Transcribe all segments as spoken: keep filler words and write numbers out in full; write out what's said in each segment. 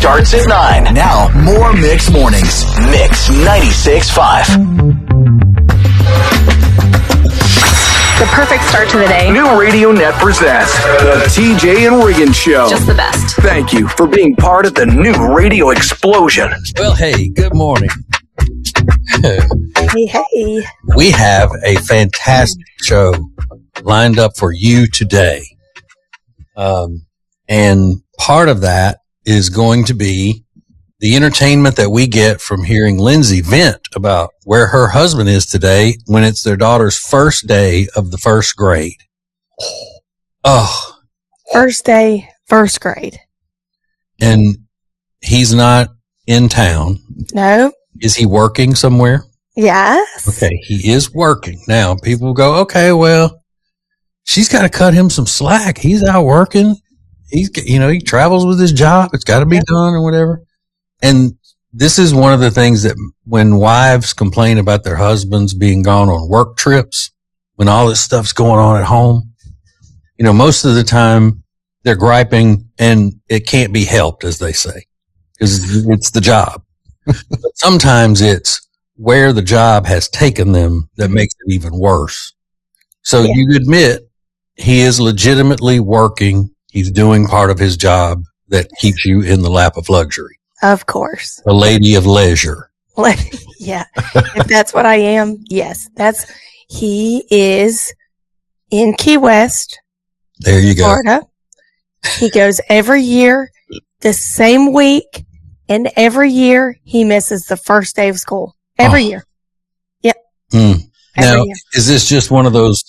starts at nine. Now, more Mix Mornings. Mix ninety-six point five. The perfect start to the day. New Radio Net presents the T J and Regan Show. Just the best. Thank you for being part of the new radio explosion. Well, hey, good morning. Hey, hey. We have a fantastic show lined up for you today. Um, and part of that is going to be the entertainment that we get from hearing Lindsay vent about where her husband is today when it's their daughter's first day of the first grade. Oh. First day, first grade. And he's not in town. No. Is he working somewhere? Yes. Okay, he is working. Now, people go, okay, well, she's got to cut him some slack. He's out working. He's, you know, he travels with his job. It's got to be yep. done or whatever. And this is one of the things that when wives complain about their husbands being gone on work trips, when all this stuff's going on at home, you know, most of the time they're griping and it can't be helped, as they say, because it's the job. But sometimes it's where the job has taken them that makes it even worse. So yeah. you admit he is legitimately working. He's doing part of his job that keeps you in the lap of luxury. Of course. A lady of leisure. Yeah. If that's what I am, yes. That's, he is in Key West. There you go. Florida. He goes every year the same week, and every year he misses the first day of school. Every oh. year. Yep. Mm. Every now, year. Is this just one of those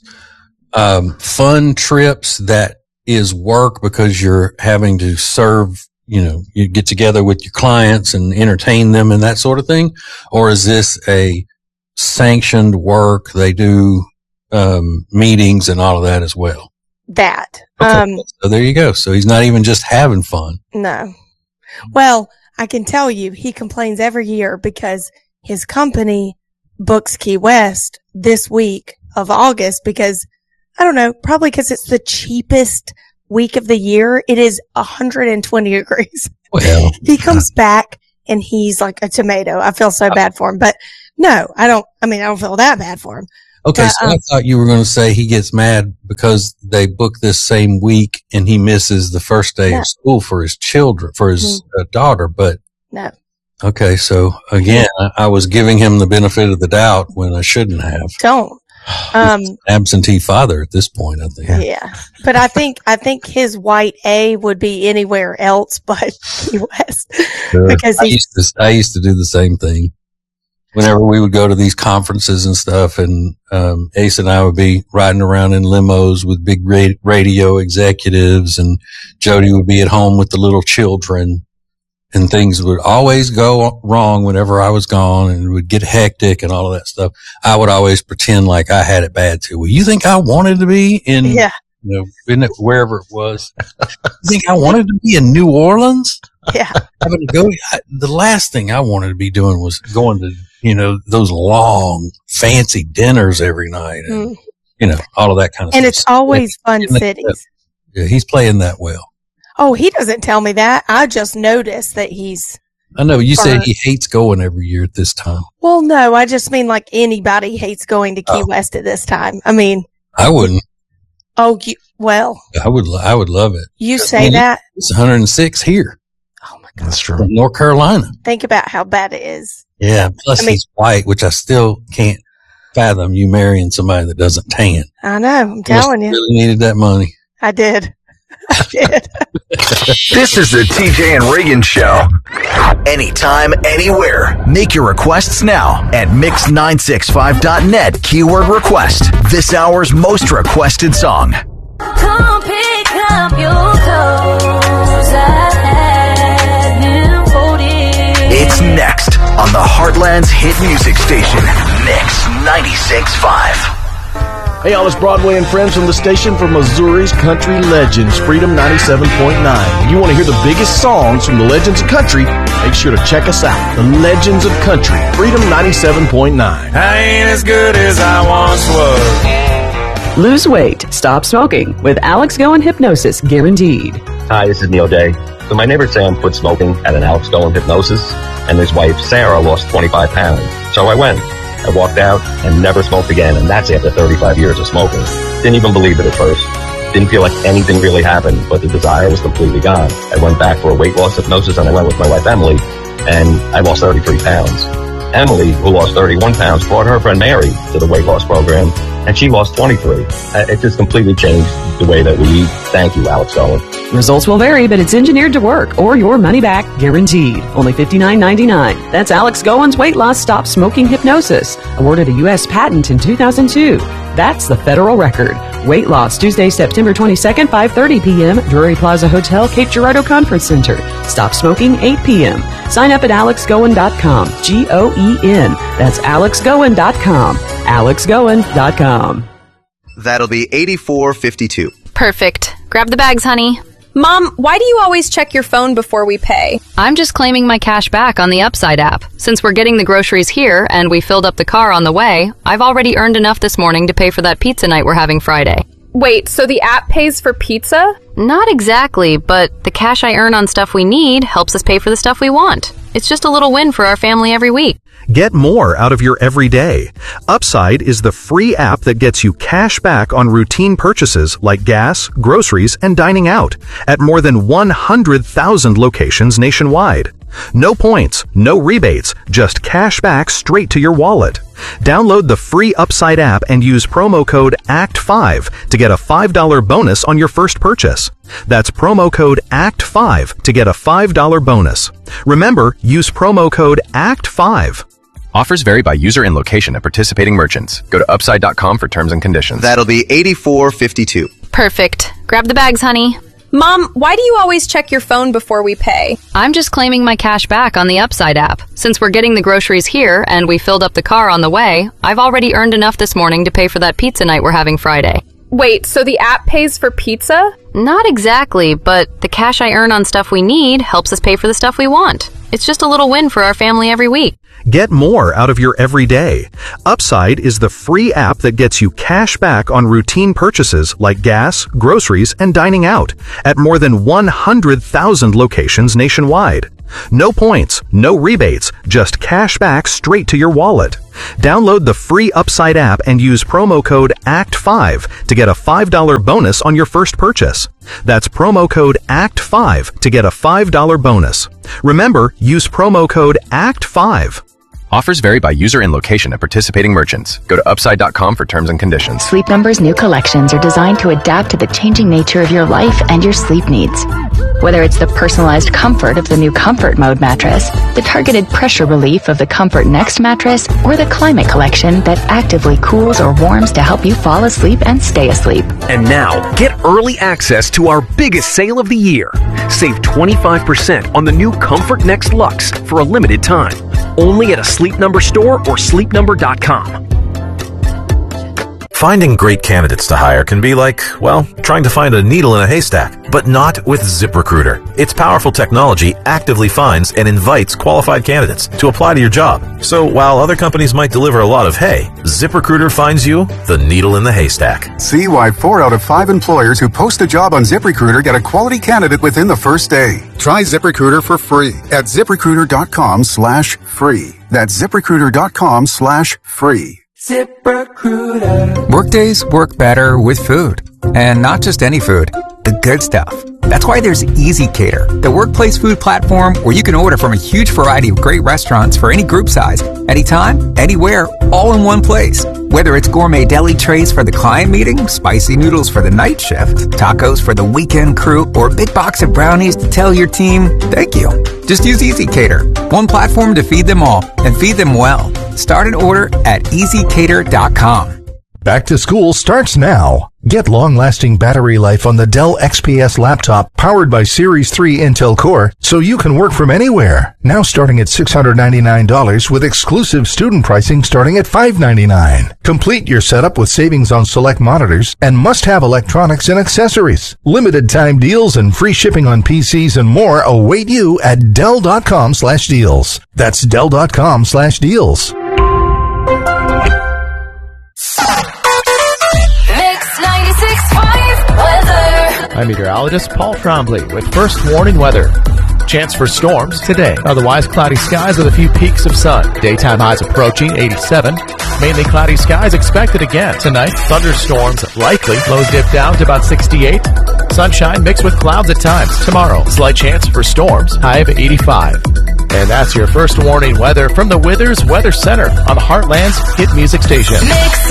um, fun trips that is work because you're having to serve, you know, you get together with your clients and entertain them and that sort of thing? Or is this a sanctioned work? They do um, meetings and all of that as well? That. Okay. Um, so there you go. So he's not even just having fun. No. Well, I can tell you he complains every year because his company books Key West this week of August because, I don't know, probably because it's the cheapest week of the year. It is one hundred twenty degrees. Well, he comes back and he's like a tomato. I feel so bad for him, but no, I don't, I mean, I don't feel that bad for him. Okay. But, so um, I thought you were going to say he gets mad because they book this same week and he misses the first day no. of school for his children, for his mm-hmm. uh, daughter, but no. Okay. So again, I, I was giving him the benefit of the doubt when I shouldn't have. Don't. Um, absentee father at this point, I think. Yeah, but I think I think his white A would be anywhere else but Key West Sure. because I he, used to I used to do the same thing. Whenever we would go to these conferences and stuff, and um, Ace and I would be riding around in limos with big ra- radio executives, and Jody would be at home with the little children. And things would always go wrong whenever I was gone and it would get hectic and all of that stuff. I would always pretend like I had it bad too. Well, you think I wanted to be in, yeah. you know, in it, wherever it was? You think I wanted to be in New Orleans? Yeah. Having to go, I, the last thing I wanted to be doing was going to, you know, those long, fancy dinners every night and, mm. you know, all of that kind of and stuff. And it's always fun cities. That, yeah, he's playing that well. Oh, he doesn't tell me that. I just noticed that he's. I know. You said he hates going every year at this time. Well, no, I just mean like anybody hates going to Key oh. West at this time. I mean. I wouldn't. Oh, you, well. I would, I would love it. You say I mean, that? It's one hundred six here. Oh my God. That's true. From North Carolina. Think about how bad it is. Yeah. Plus I mean, he's white, which I still can't fathom you marrying somebody that doesn't tan. I know. I'm telling you. Really needed that money. I did. I did. This is the T J and Regan Show. Anytime, anywhere. Make your requests now at mix nine six five dot net. Keyword request. This hour's most requested song. Come pick up your clothes. I had them folded. It's next on the Heartland's hit music station, Mix ninety-six point five. Hey, all, it's Broadway and friends from the station for Missouri's country legends, Freedom ninety-seven point nine. You want to hear the biggest songs from the legends of country? Make sure to check us out. The Legends of Country, Freedom ninety-seven point nine. I ain't as good as I once was. Lose weight, stop smoking with Alex Goen Hypnosis Guaranteed. Hi, this is Neil Day. So my neighbors say I'm quit smoking at an Alex Goen hypnosis, and his wife, Sarah, lost twenty-five pounds. So I went. I walked out and never smoked again, and that's after thirty-five years of smoking. Didn't even believe it at first. Didn't feel like anything really happened, but the desire was completely gone. I went back for a weight loss hypnosis, and I went with my wife, Emily, and I lost thirty-three pounds. Emily, who lost thirty-one pounds, brought her friend Mary to the weight loss program, and she lost twenty-three. It just completely changed the way that we eat. Thank you, Alex Goen. Results will vary, but it's engineered to work, or your money back guaranteed. Only fifty-nine ninety-nine. That's Alex Goen's Weight Loss Stop Smoking Hypnosis, awarded a U S patent in two thousand two. That's the federal record. Weight Loss, Tuesday, September twenty-second, five thirty p.m., Drury Plaza Hotel, Cape Girardeau Conference Center. Stop smoking, eight p.m. Sign up at alex goen dot com. G O E N. That's alex goen dot com. alex goen dot com. That'll be eighty-four fifty-two. Perfect. Grab the bags, honey. Mom, why do you always check your phone before we pay? I'm just claiming my cash back on the Upside app. Since we're getting the groceries here and we filled up the car on the way, I've already earned enough this morning to pay for that pizza night we're having Friday. Wait, so the app pays for pizza? Not exactly, but the cash I earn on stuff we need helps us pay for the stuff we want. It's just a little win for our family every week. Get more out of your everyday. Upside is the free app that gets you cash back on routine purchases like gas, groceries, and dining out at more than one hundred thousand locations nationwide. No points, no rebates, just cash back straight to your wallet. Download the free Upside app and use promo code A C T five to get a five dollars bonus on your first purchase. That's promo code A C T five to get a five dollars bonus. Remember, use promo code A C T five. Offers vary by user and location at participating merchants. Go to upside dot com for terms and conditions. That'll be eighty-four fifty-two. Perfect. Grab the bags, honey. Mom, why do you always check your phone before we pay? I'm just claiming my cash back on the Upside app. Since we're getting the groceries here and we filled up the car on the way, I've already earned enough this morning to pay for that pizza night we're having Friday. Wait, so the app pays for pizza? Not exactly, but the cash I earn on stuff we need helps us pay for the stuff we want. It's just a little win for our family every week. Get more out of your everyday. Upside is the free app that gets you cash back on routine purchases like gas, groceries, and dining out at more than one hundred thousand locations nationwide. No points, no rebates, just cash back straight to your wallet. Download the free Upside app and use promo code A C T five to get a five dollars bonus on your first purchase. That's promo code A C T five to get a five dollars bonus. Remember, use promo code A C T five. Offers vary by user and location at participating merchants. Go to upside dot com for terms and conditions. Sleep Number's new collections are designed to adapt to the changing nature of your life and your sleep needs. Whether it's the personalized comfort of the new Comfort Mode mattress, the targeted pressure relief of the Comfort Next mattress, or the Climate Collection that actively cools or warms to help you fall asleep and stay asleep. And now, get early access to our biggest sale of the year. Save twenty-five percent on the new Comfort Next Luxe for a limited time. Only at a Sleep Number store or sleep number dot com. Finding great candidates to hire can be like, well, trying to find a needle in a haystack, but not with ZipRecruiter. Its powerful technology actively finds and invites qualified candidates to apply to your job. So while other companies might deliver a lot of hay, ZipRecruiter finds you the needle in the haystack. See why four out of five employers who post a job on ZipRecruiter get a quality candidate within the first day. Try ZipRecruiter for free at ZipRecruiter.com slash free. That's ZipRecruiter.com slash free. ZipRecruiter. Workdays work better with food. And not just any food, the good stuff. That's why there's EasyCater, the workplace food platform where you can order from a huge variety of great restaurants for any group size, anytime, anywhere, all in one place. Whether it's gourmet deli trays for the client meeting, spicy noodles for the night shift, tacos for the weekend crew, or a big box of brownies to tell your team, thank you. Just use EasyCater, one platform to feed them all, and feed them well. Start an order at easy cater dot com. Back to school starts now. Get long-lasting battery life on the Dell X P S laptop powered by Series three Intel Core so you can work from anywhere. Now starting at six hundred ninety-nine dollars with exclusive student pricing starting at five hundred ninety-nine dollars. Complete your setup with savings on select monitors and must-have electronics and accessories. Limited time deals and free shipping on P Cs and more await you at Dell.com slash deals. That's Dell.com slash deals. Mix ninety-six point five weather. I'm meteorologist Paul Trombley with first warning weather. Chance for storms today. Otherwise, cloudy skies with a few peaks of sun. Daytime highs approaching eighty-seven. Mainly cloudy skies expected again tonight. Thunderstorms likely. Lows dip down to about sixty-eight. Sunshine mixed with clouds at times. Tomorrow, slight chance for storms. High of eighty-five. And that's your first warning weather from the Withers Weather Center on the Heartland's hit music station. Mix